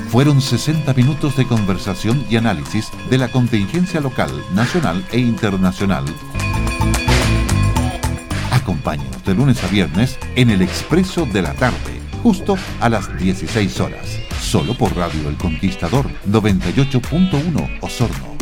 Fueron 60 minutos de conversación y análisis de la contingencia local, nacional e internacional. Acompáñenos de lunes a viernes en el Expreso de la Tarde, justo a las 16 horas. Solo por Radio El Conquistador 98.1 Osorno.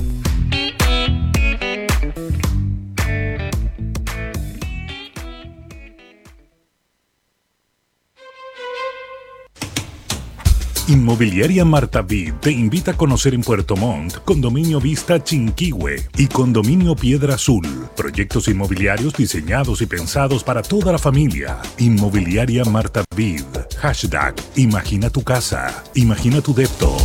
Inmobiliaria Marta Vid te invita a conocer en Puerto Montt Condominio Vista Chinquihue y Condominio Piedra Azul. Proyectos inmobiliarios diseñados y pensados para toda la familia. Inmobiliaria Marta Vid. #Imagina tu casa. Imagina tu depto.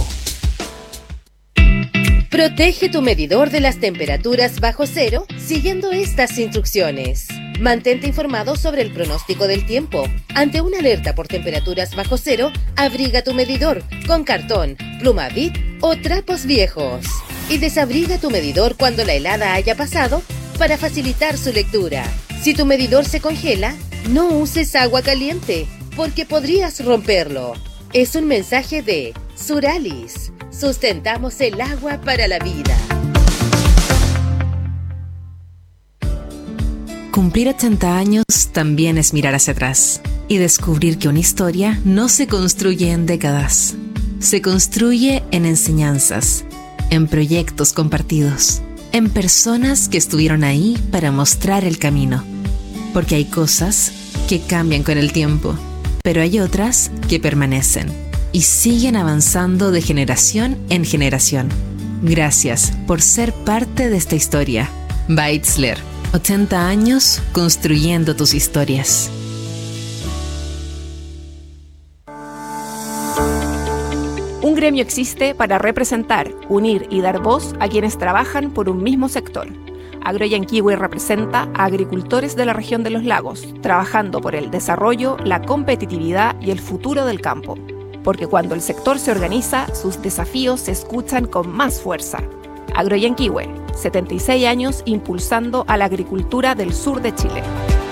Protege tu medidor de las temperaturas bajo cero siguiendo estas instrucciones. Mantente informado sobre el pronóstico del tiempo. Ante una alerta por temperaturas bajo cero, abriga tu medidor con cartón, pluma Bic o trapos viejos. Y desabriga tu medidor cuando la helada haya pasado para facilitar su lectura. Si tu medidor se congela, no uses agua caliente porque podrías romperlo. Es un mensaje de Suralis. Sustentamos el agua para la vida. Cumplir 80 años también es mirar hacia atrás y descubrir que una historia no se construye en décadas. Se construye en enseñanzas, en proyectos compartidos, en personas que estuvieron ahí para mostrar el camino. Porque hay cosas que cambian con el tiempo, pero hay otras que permanecen y siguen avanzando de generación en generación. Gracias por ser parte de esta historia. Beitzler, 80 años construyendo tus historias. Un gremio existe para representar, unir y dar voz a quienes trabajan por un mismo sector. Agroyanquihue representa a agricultores de la región de los lagos, trabajando por el desarrollo, la competitividad y el futuro del campo. Porque cuando el sector se organiza, sus desafíos se escuchan con más fuerza. Agroyanquihue, 76 años impulsando a la agricultura del sur de Chile.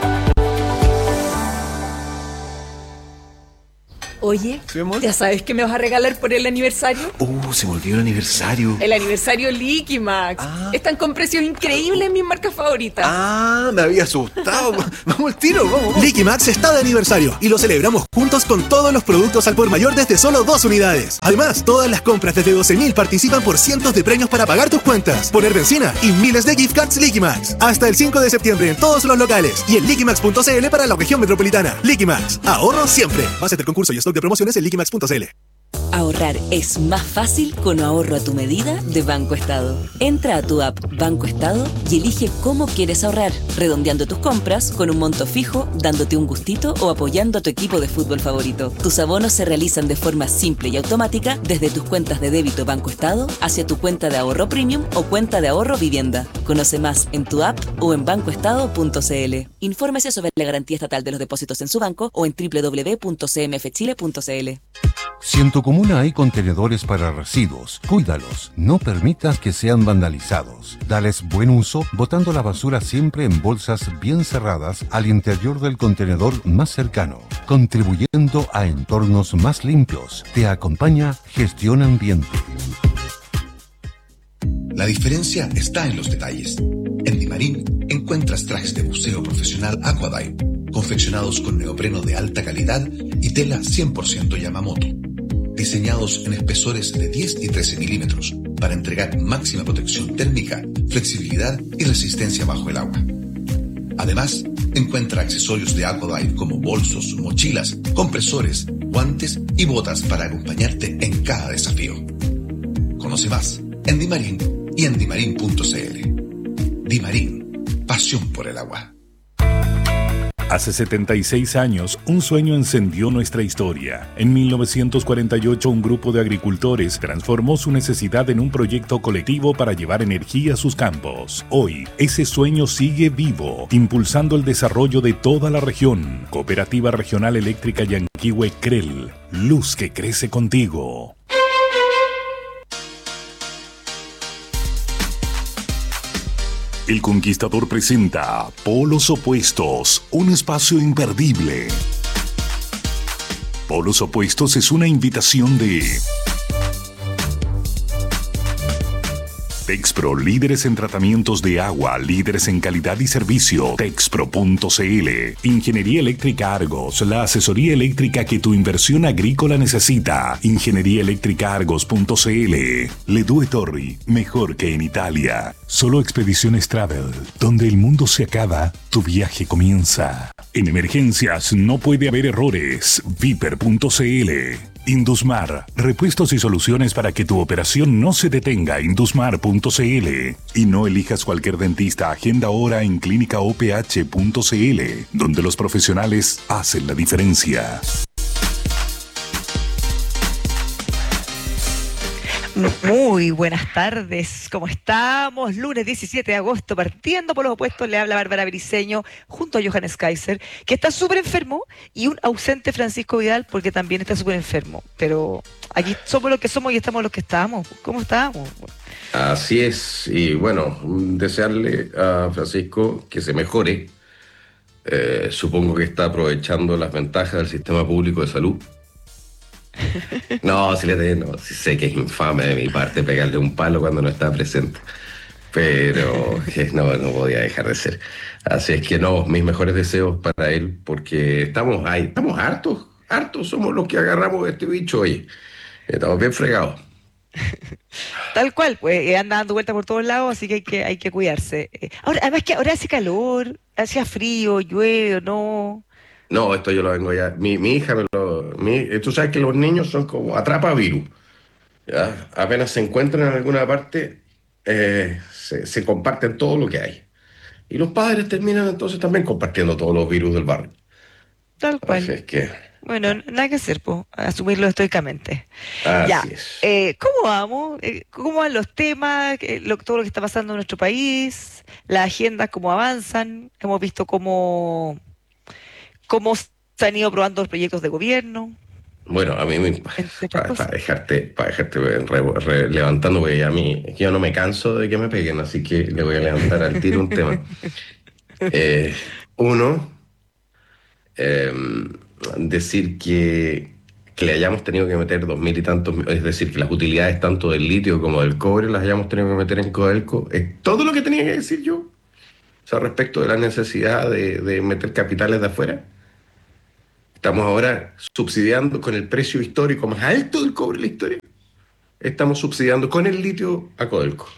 Oye, ¿ya sabes qué me vas a regalar por el aniversario? Se me olvidó el aniversario. El aniversario Liquimax. Están con precios increíbles en mis marcas favoritas. Me había asustado. Vamos al tiro, vamos. Liquimax está de aniversario y lo celebramos juntos con todos los productos al por mayor desde solo 2 unidades. Además, todas las compras desde 12.000 participan por cientos de premios para pagar tus cuentas, poner benzina y miles de gift cards Liquimax. Hasta el 5 de septiembre en todos los locales y en liquimax.cl para la región metropolitana. Liquimax, ahorro siempre. Base del concurso y stock de promociones en liquimax.cl. Ahorrar es más fácil con ahorro a tu medida de Banco Estado. Entra a tu app Banco Estado y elige cómo quieres ahorrar, redondeando tus compras con un monto fijo, dándote un gustito o apoyando a tu equipo de fútbol favorito. Tus abonos se realizan de forma simple y automática desde tus cuentas de débito Banco Estado hacia tu cuenta de ahorro premium o cuenta de ahorro vivienda. Conoce más en tu app o en bancoestado.cl. Infórmese sobre la garantía estatal de los depósitos en su banco o en www.cmfchile.cl. Si en tu comuna hay contenedores para residuos, cuídalos. No permitas que sean vandalizados. Dales buen uso, botando la basura siempre en bolsas bien cerradas al interior del contenedor más cercano, contribuyendo a entornos más limpios. Te acompaña Gestión Ambiente. La diferencia está en los detalles. En Dimarín encuentras trajes de buceo profesional Aquadive, confeccionados con neopreno de alta calidad y tela 100% Yamamoto, diseñados en espesores de 10 y 13 milímetros para entregar máxima protección térmica, flexibilidad y resistencia bajo el agua. Además, encuentra accesorios de Aquadive como bolsos, mochilas, compresores, guantes y botas para acompañarte en cada desafío. Conoce más en Dimarín y en dimarin.cl. Dimarín, pasión por el agua. Hace 76 años, un sueño encendió nuestra historia. En 1948, un grupo de agricultores transformó su necesidad en un proyecto colectivo para llevar energía a sus campos. Hoy, ese sueño sigue vivo, impulsando el desarrollo de toda la región. Cooperativa Regional Eléctrica Yanquihue CREL. Luz que crece contigo. El Conquistador presenta Polos Opuestos, un espacio imperdible. Polos Opuestos es una invitación de Texpro, líderes en tratamientos de agua, líderes en calidad y servicio. Texpro.cl. Ingeniería Eléctrica Argos, la asesoría eléctrica que tu inversión agrícola necesita. Ingenieríaeléctricaargos.cl. Ledue Torri, mejor que en Italia. Solo Expediciones Travel, donde el mundo se acaba, tu viaje comienza. En emergencias no puede haber errores. Viper.cl. Indusmar, repuestos y soluciones para que tu operación no se detenga. Indusmar.cl. Y no elijas cualquier dentista, agenda ahora en clínicaoph.cl, donde los profesionales hacen la diferencia. Muy buenas tardes, ¿cómo estamos? Lunes 17 de agosto, partiendo por los opuestos, le habla Bárbara Briceño junto a Johannes Kaiser, que está súper enfermo, y un ausente Francisco Vidal, porque también está súper enfermo. Pero aquí somos los que somos y estamos los que estamos. ¿Cómo estamos? Así es, y bueno, desearle a Francisco que se mejore. Supongo que está aprovechando las ventajas del sistema público de salud. No, sí sé que es infame de mi parte pegarle un palo cuando no está presente, pero no podía dejar de ser. Así es que no, mis mejores deseos para él, porque estamos hartos, somos los que agarramos este bicho hoy. Estamos bien fregados. Tal cual, pues anda dando vueltas por todos lados, así que hay que cuidarse. Ahora, además que ahora hace calor, hacía frío, llueve, ¿no? No, esto yo lo vengo ya. Mi hija tú sabes que los niños son como atrapavirus. ¿Ya? Apenas se encuentran en alguna parte, se comparten todo lo que hay. Y los padres terminan entonces también compartiendo todos los virus del barrio. Tal cual. Así es que... Bueno, nada que hacer, pues, asumirlo estoicamente. Así ya. es. ¿Cómo vamos? ¿Cómo van los temas? Todo lo que está pasando en nuestro país, las agendas, cómo avanzan. Hemos visto cómo se han ido aprobando los proyectos de gobierno. Bueno, a mí para dejarte levantando, porque a mí es que yo no me canso de que me peguen, así que le voy a levantar al tiro un tema. Decir que le hayamos tenido que meter 2.000 y tantos, es decir, que las utilidades tanto del litio como del cobre las hayamos tenido que meter en Codelco, es todo lo que tenía que decir yo. O sea, respecto de la necesidad de meter capitales de afuera. Estamos ahora subsidiando con el precio histórico más alto del cobre en la historia. Estamos subsidiando con el litio a Codelco.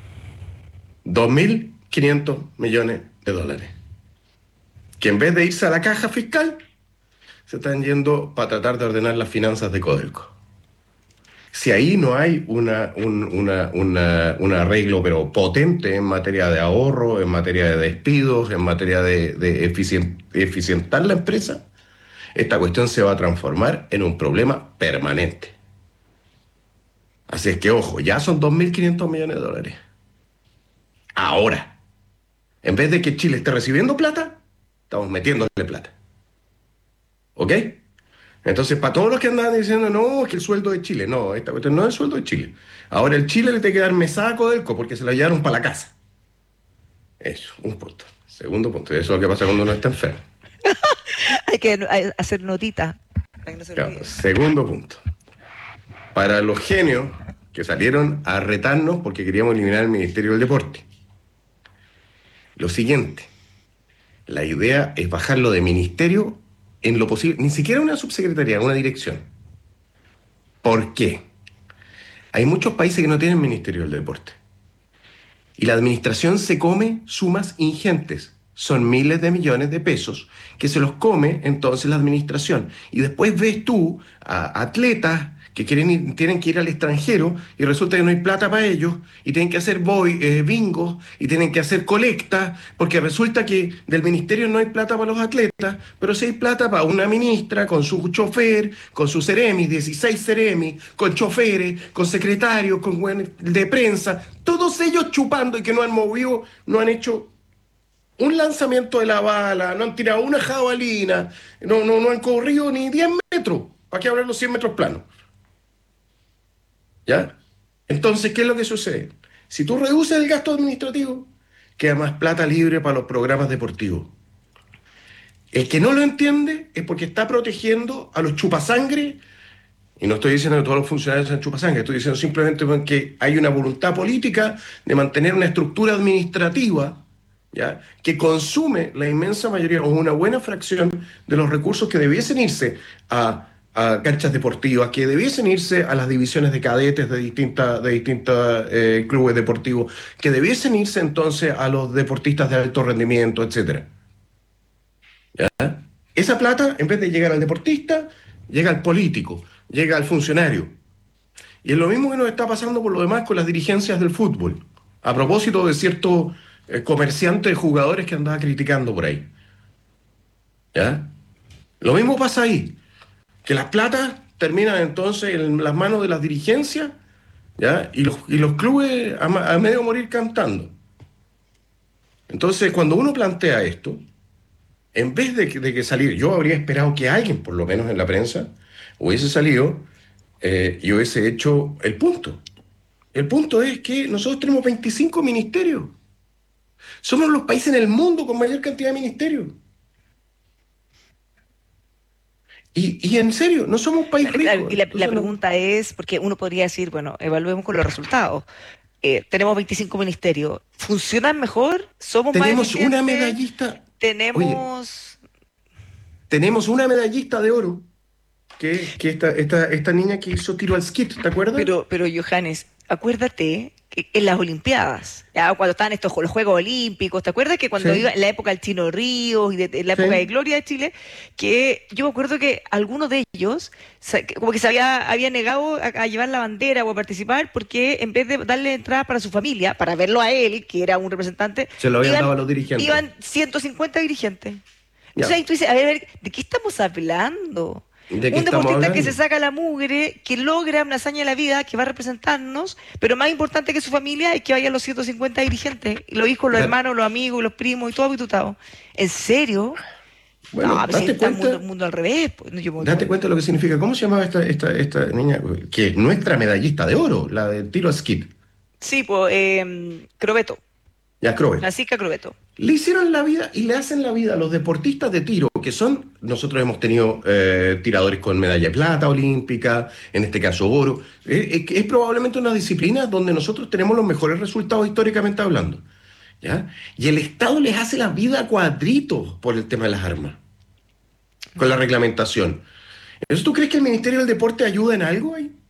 2.500 millones de dólares. Que en vez de irse a la caja fiscal, se están yendo para tratar de ordenar las finanzas de Codelco. Si ahí no hay un arreglo pero potente en materia de ahorro, en materia de despidos, en materia de eficientar la empresa, esta cuestión se va a transformar en un problema permanente. Así es que, ojo, ya son 2.500 millones de dólares. Ahora, en vez de que Chile esté recibiendo plata, estamos metiéndole plata. ¿Ok? Entonces, para todos los que andan diciendo, no, es que el sueldo de Chile, no, esta cuestión no es el sueldo de Chile. Ahora el Chile le tiene que dar mesada a Codelco porque se la llevaron para la casa. Eso, un punto. Segundo punto, eso es lo que pasa cuando uno está enfermo. Hay que hacer notita. Claro, segundo punto. Para los genios que salieron a retarnos porque queríamos eliminar el Ministerio del Deporte. Lo siguiente, la idea es bajarlo de ministerio en lo posible, ni siquiera una subsecretaría, una dirección. ¿Por qué? Hay muchos países que no tienen Ministerio del Deporte. Y la administración se come sumas ingentes. Son miles de millones de pesos que se los come entonces la administración. Y después ves tú a atletas que tienen que ir al extranjero y resulta que no hay plata para ellos y tienen que hacer bingos y tienen que hacer colecta porque resulta que del ministerio no hay plata para los atletas, pero sí hay plata para una ministra con su chofer, con sus seremis, 16 seremis, con choferes, con secretarios, con de prensa, todos ellos chupando y que no han movido, no han hecho un lanzamiento de la bala, no han tirado una jabalina, no han corrido ni 10 metros. ¿Para qué hablar los 100 metros planos? ¿Ya? Entonces, ¿qué es lo que sucede? Si tú reduces el gasto administrativo, queda más plata libre para los programas deportivos. El que no lo entiende es porque está protegiendo a los chupasangre Y no estoy diciendo que todos los funcionarios sean chupasangre, estoy diciendo simplemente que hay una voluntad política de mantener una estructura administrativa, ¿ya?, que consume la inmensa mayoría o una buena fracción de los recursos que debiesen irse a canchas deportivas, que debiesen irse a las divisiones de cadetes de distintos clubes deportivos, que debiesen irse entonces a los deportistas de alto rendimiento, etc. ¿Ya? Esa plata, en vez de llegar al deportista, llega al político, llega al funcionario. Y es lo mismo que nos está pasando por lo demás con las dirigencias del fútbol, a propósito de cierto comerciante de jugadores que andaba criticando por ahí. ¿Ya? Lo mismo pasa ahí, que las platas terminan entonces en las manos de las dirigencias, ¿ya?, y los clubes a medio morir cantando. Entonces, cuando uno plantea esto, en vez de que salir, yo habría esperado que alguien, por lo menos en la prensa, hubiese salido y hubiese hecho el punto. El punto es que nosotros tenemos 25 ministerios. Somos los países en el mundo con mayor cantidad de ministerios. Y en serio, no somos un país rico. Claro, y la pregunta es, porque uno podría decir, bueno, evaluemos con los resultados. Tenemos 25 ministerios. ¿Funcionan mejor? ¿Somos más eficientes? Tenemos una medallista. Tenemos una medallista de oro, que esta niña que hizo tiro al squid, ¿te acuerdas? Pero Johannes, acuérdate que en las Olimpiadas, ya cuando estaban los Juegos Olímpicos, ¿te acuerdas que cuando iba en la época del Chino Ríos y en la época de gloria de Chile, que yo me acuerdo que algunos de ellos como que se había negado a llevar la bandera o a participar porque en vez de darle entrada para su familia, para verlo a él, que era un representante, se lo habían dado a los dirigentes. Iban 150 dirigentes. Entonces ahí tú dices, a ver, ¿de qué estamos hablando? Un deportista que se saca la mugre, que logra una hazaña de la vida, que va a representarnos, pero más importante que su familia es que vayan los 150 dirigentes, y los hijos, los hermanos, los amigos, los primos y todo habitutado. ¿En serio? Bueno, no, pero si está el mundo al revés. Pues, date cuenta de lo que significa. ¿Cómo se llamaba esta niña? Que es nuestra medallista de oro, la de tiro a skid. Sí, pues, Crobeto. Ya, Crobeto. Francisca Crobeto. Le hicieron la vida y le hacen la vida a los deportistas de tiro, que son, nosotros hemos tenido tiradores con medalla de plata olímpica, en este caso oro. Es probablemente una disciplina donde nosotros tenemos los mejores resultados históricamente hablando, ¿ya? Y el Estado les hace la vida a cuadritos por el tema de las armas, con la reglamentación. Entonces, ¿tú crees que el Ministerio del Deporte ayuda en algo ahí?